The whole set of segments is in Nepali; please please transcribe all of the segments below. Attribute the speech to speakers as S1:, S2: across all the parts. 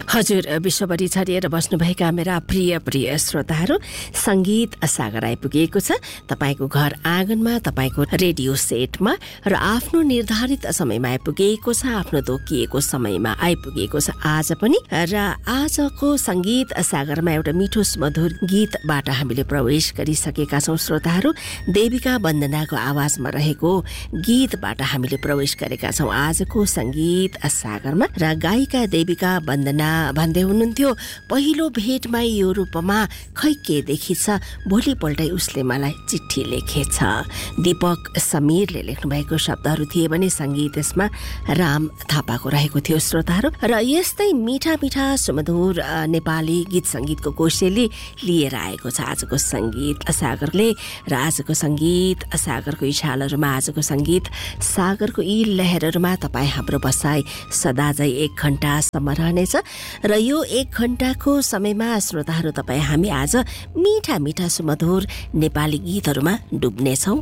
S1: हजुर, विश्वभरि छरिएर बस्नुभएका मेरा प्रिय श्रोताहरू, संगीत सागर आइपुगेको छ तपाईको घर आँगनमा, तपाईको रेडियो सेटमा र आफ्नो निर्धारित समयमा आइपुगेको छ, आफ्नो तोकिएको समयमा आइपुगेको छ आज पनि। र आजको संगीत सागरमा एउटा मिठो सुमधुर गीतबाट हामीले प्रवेश गरिसकेका छौं श्रोताहरू। देविका वन्दनाको आवाजमा रहेको गीतबाट हामीले प्रवेश गरेका छौं आजको संगीत सागरमा। र गायिका देविका वन्दना भन्दै हुनुहुन्थ्यो, पहिलो भेटमा यो रूपमा खै के देखिछ, भोलिपल्टै उसले मलाई चिठी लेखेछ। दीपक समीरले लेख्नु भएको शब्दहरू थिए भने संगीत यसमा राम थापाको रहेको थियो श्रोताहरू। र यस्तै मीठा मीठा सुमधुर नेपाली गीत संगीतको कोसेली लिएर आएको छ आजको संगीत सागरले। र आजको संगीत सागरको इच्छालहरूमा, आजको संगीत सागरको यी लहरहरूमा तपाईँ हाम्रो बसाई सदाझै 1 घण्टासम्म रहनेछ। र यो 1 घण्टाको समयमा श्रोताहरू तपाईँ हामी आज मीठा मीठा सुमधुर नेपाली गीतहरूमा डुब्नेछौँ।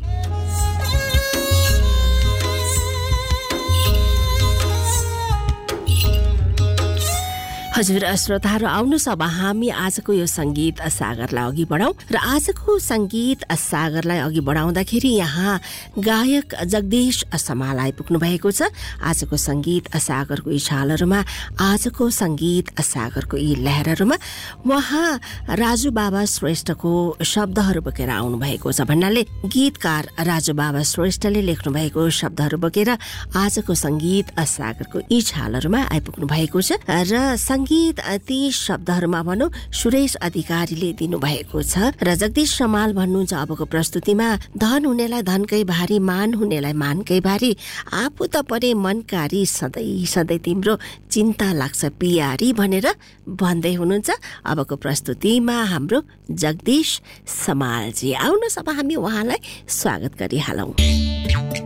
S1: हजुर श्रोताहरू, आउनुहोस् अब हामी आजको यो संगीत सागरलाई अघि बढाउँ। र आजको संगीत सागरलाई अघि बढाउँदाखेरि यहाँ गायक जगदीश समाल आइपुग्नु भएको छ आजको संगीत सागरको इच्छालहरूमा, आजको संगीत सागरको यी लहरहरूमा। उहाँ राजु बाबा श्रेष्ठको शब्दहरू बोकेर आउनु भएको छ भन्नाले गीतकार राजु बाबा श्रेष्ठले लेख्नु भएको शब्दहरू बोकेर आजको संगीत सागरको इच्छालहरूमा आइपुग्नु भएको छ। र गीत ती शब्दहरूमा भनौँ सुरेश अधिकारीले दिनुभएको छ। र जगदीश समाल भन्नुहुन्छ, अबको प्रस्तुतिमा धन हुनेलाई धनकै भारी, मान हुनेलाई मानकै भारी, आफू त परे मनकारी, सधैँ सधैँ तिम्रो चिन्ता लाग्छ पियारी भनेर भन्दै हुनुहुन्छ अबको प्रस्तुतिमा हाम्रो जगदीश समालजी। आउनुहोस् अब हामी उहाँलाई स्वागत गरिहालौँ।